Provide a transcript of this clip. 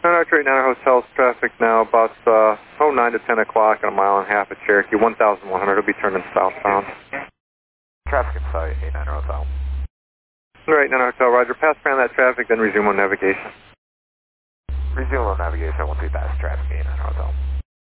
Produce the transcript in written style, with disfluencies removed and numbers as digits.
Archer 89 Hotel's traffic now about 9 to 10 o'clock and a mile and a half at Cherokee, 1,100 will be turning southbound. Traffic inside 89 Hotel. Right, 89 Hotel, roger. Pass around that traffic, then resume on navigation. Resume on navigation once we pass traffic 89 Hotel.